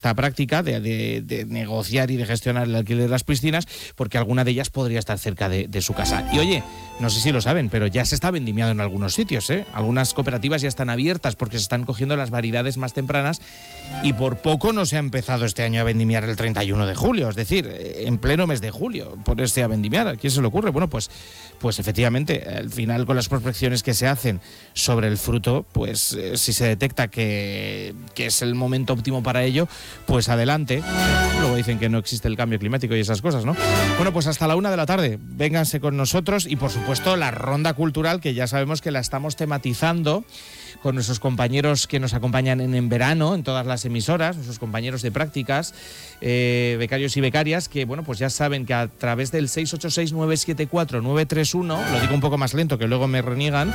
esta práctica de negociar y de gestionar el alquiler de las piscinas, porque alguna de ellas podría estar cerca de su casa. Y oye, no sé si lo saben, pero ya se está vendimiando en algunos sitios, ¿eh? Algunas cooperativas ya están abiertas porque se están cogiendo las variedades más tempranas y por poco no se ha empezado este año a vendimiar el 31 de julio, es decir, en pleno mes de julio, ponerse a vendimiar. ¿A quién se le ocurre? Bueno, pues efectivamente, al final con las prospecciones que se hacen sobre el fruto, pues si se detecta que es el momento óptimo para ello, pues adelante. Luego dicen que no existe el cambio climático y esas cosas, ¿no? Bueno, pues hasta la 1 de la tarde, vénganse con nosotros y por supuesto la ronda cultural, que ya sabemos que la estamos tematizando con nuestros compañeros que nos acompañan en verano en todas las emisoras, nuestros compañeros de prácticas, becarios y becarias, que bueno, pues ya saben que a través del 686-974-931, lo digo un poco más lento que luego me reniegan,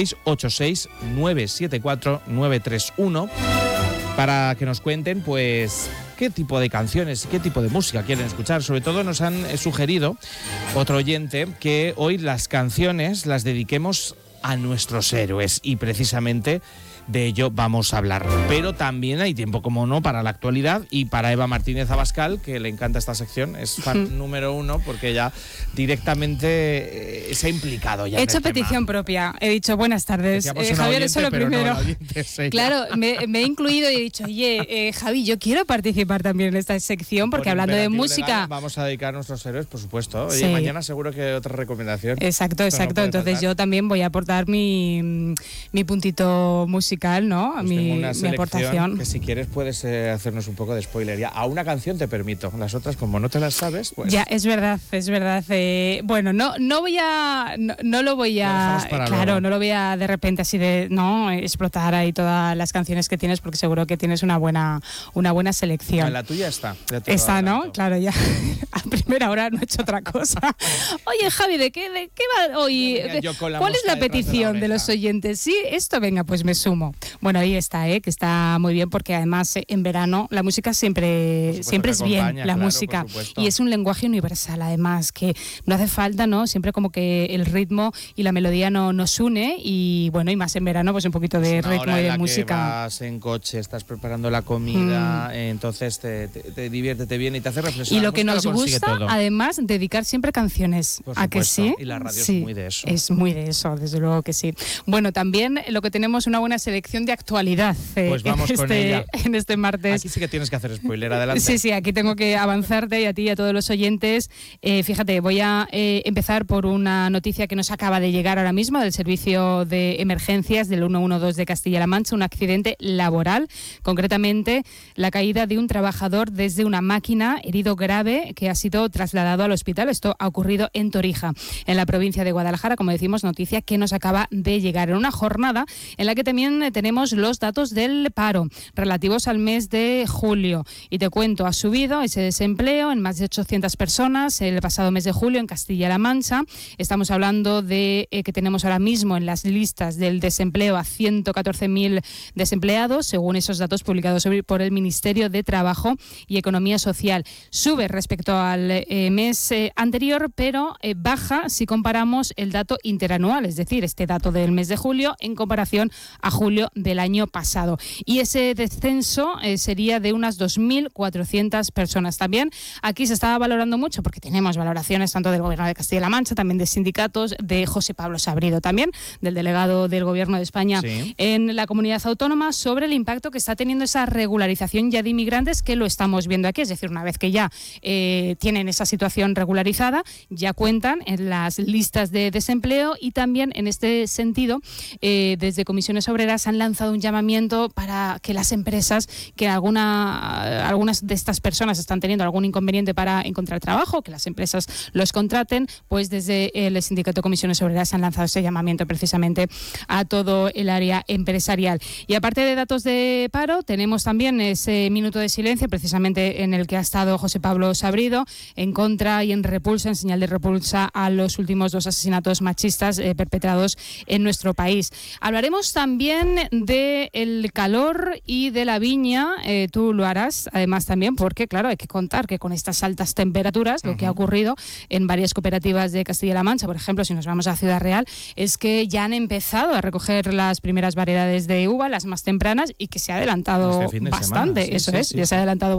686-974-931, para que nos cuenten pues qué tipo de canciones, qué tipo de música quieren escuchar. Sobre todo nos han sugerido, otro oyente, que hoy las canciones las dediquemos a nuestros héroes y precisamente de ello vamos a hablar. Pero también hay tiempo, como no, para la actualidad y para Eva Martínez Abascal, que le encanta esta sección, es fan número 1 porque ya directamente se ha implicado ya. He hecho petición propia, he dicho buenas tardes, Javier, eso lo primero. Claro, me he incluido y he dicho, oye, Javi, yo quiero participar también en esta sección porque hablando de música... Legal, vamos a dedicar a nuestros héroes, por supuesto. Oye, sí. Mañana seguro que otra recomendación. Exacto. No entonces faltar. Yo también voy a aportar mi puntito musical, ¿no? Pues mi aportación. Que si quieres puedes hacernos un poco de spoiler. Ya a una canción te permito. Las otras, como no te las sabes, pues... Ya, es verdad. Bueno, no lo voy a... Claro, no lo voy a de repente así de... No, explotar ahí todas las canciones que tienes porque seguro que tienes una buena selección. La tuya está. Está, ¿no? Claro, ya. A primera hora no he hecho otra cosa. Oye, Javi, ¿de qué va hoy? ¿Cuál es la petición de los oyentes? Sí, esto, venga, pues me sumo. Bueno, ahí está, que está muy bien porque además en verano la música siempre es bien, la claro, música. Y es un lenguaje universal, además, que no hace falta, ¿no? Siempre como que el ritmo y la melodía nos une y bueno, y más en verano, pues un poquito de ritmo y de música. Que vas en coche, estás preparando la comida, entonces te diviértete bien y te hace reflexionar. Y lo que nos gusta, además, dedicar siempre canciones. ¿A que sí? Y la radio sí, es muy de eso. Es muy de eso, desde luego que sí. Bueno, también lo que tenemos una buena selección de actualidad pues vamos con ella. En este martes. Aquí sí que tienes que hacer spoiler, adelante. Sí, aquí tengo que avanzarte y a ti y a todos los oyentes. Fíjate, voy a empezar por una noticia que nos acaba de llegar ahora mismo del Servicio de Emergencias del 112 de Castilla-La Mancha, un accidente laboral, concretamente la caída de un trabajador desde una máquina, herido grave, que ha sido trasladado al hospital. Esto ha ocurrido en Torija, en la provincia de Guadalajara, como decimos, noticia que nos acaba de llegar en una jornada en la que también tenemos los datos del paro relativos al mes de julio. Y te cuento, ha subido ese desempleo en más de 800 personas el pasado mes de julio en Castilla-La Mancha. Estamos hablando de que tenemos ahora mismo en las listas del desempleo a 114.000 desempleados, según esos datos publicados por el Ministerio de Trabajo y Economía Social. Sube respecto al mes anterior, pero baja si comparamos el dato interanual, es decir, este dato del mes de julio en comparación a julio del año pasado. Y ese descenso sería de unas 2.400 personas. También aquí se estaba valorando mucho, porque tenemos valoraciones tanto del Gobierno de Castilla-La Mancha, también de sindicatos, de José Pablo Sabrido también, del delegado del Gobierno de España en la comunidad autónoma, sobre el impacto que está teniendo esa regularización ya de inmigrantes, que lo estamos viendo aquí. Es decir, una vez que ya tienen esa situación regularizada, ya cuentan en las listas de desempleo y también en este sentido, desde Comisiones Obreras han lanzado un llamamiento para que las empresas, que algunas de estas personas están teniendo algún inconveniente para encontrar trabajo, que las empresas los contraten, pues desde el Sindicato de Comisiones Obreras han lanzado ese llamamiento precisamente a todo el área empresarial. Y aparte de datos de paro, tenemos también ese minuto de silencio precisamente en el que ha estado José Pablo Sabrido en contra y en repulsa, en señal de repulsa a los últimos 2 asesinatos machistas perpetrados en nuestro país. Hablaremos también del calor y de la viña, tú lo harás además también, porque claro, hay que contar que con estas altas temperaturas, lo que ha ocurrido en varias cooperativas de Castilla-La Mancha, por ejemplo, si nos vamos a Ciudad Real, es que ya han empezado a recoger las primeras variedades de uva, las más tempranas, y que se ha adelantado bastante, ya se ha adelantado